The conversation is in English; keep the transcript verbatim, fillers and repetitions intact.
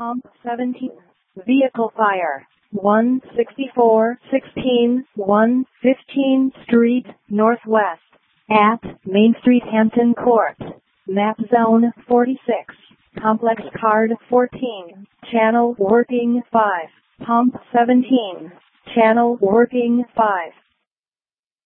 Pump seventeen. Vehicle fire. one sixty-four sixteen one fifteenth Street Northwest. At Main Street, Hampton Court. Map Zone forty-six. Complex Card fourteen. Channel working five. Pump seventeen. Channel working five.